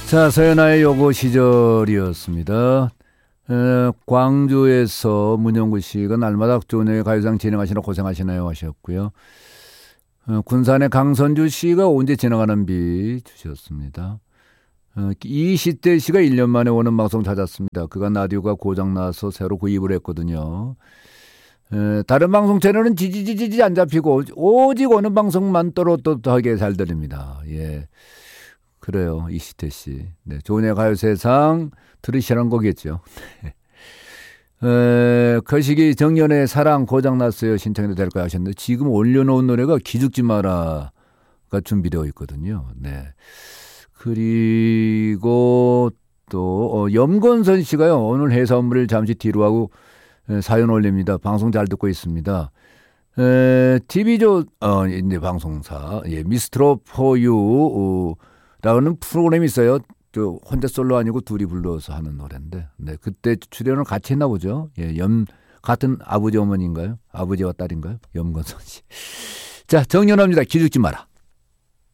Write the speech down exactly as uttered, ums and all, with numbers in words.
자, 서연아의 요고 시절이었습니다. 에, 광주에서 문영구 씨가 날마다 저녁에 가요상 진행하시느라 고생하시나요 하셨고요. 어, 군산의 강선주 씨가 언제 지나가는 비 주셨습니다. 어, 이시대 씨가 일 년 만에 오는 방송 찾았습니다. 그간 라디오가 고장나서 새로 구입을 했거든요. 에, 다른 방송 채널은 지지지지지 안 잡히고 오직 오는 방송만 또렷또렷하게 잘 들립니다. 예. 그래요, 이시태 씨. 네, 조은의 가요세상 들으시라는 거겠죠. 에, 거시기 정연의 사랑 고장났어요 신청해도 될까요 하셨는데 지금 올려놓은 노래가 기죽지 마라가 준비되어 있거든요. 네. 그리고 또 어, 염건선 씨가요 오늘 회사 업무를 잠시 뒤로 하고 에, 사연 올립니다. 방송 잘 듣고 있습니다. 에, 티비조 어, 이제 방송사 예, 미스트로 포유 어, 라는 프로그램이 있어요. 저 혼자 솔로 아니고 둘이 불러서 하는 노래인데, 네 그때 출연을 같이 했나 보죠. 예, 염 같은 아버지 어머니인가요? 아버지와 딸인가요? 염건선 씨. 자, 정연합니다. 기죽지 마라.